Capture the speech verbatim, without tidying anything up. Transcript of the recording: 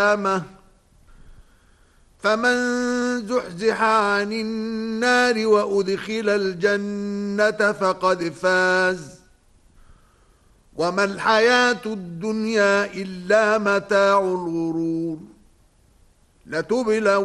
فمن زحزح عن النار وأدخل الجنة فقد فاز وما الحياة الدنيا إلا متاع الغرور. لتبلون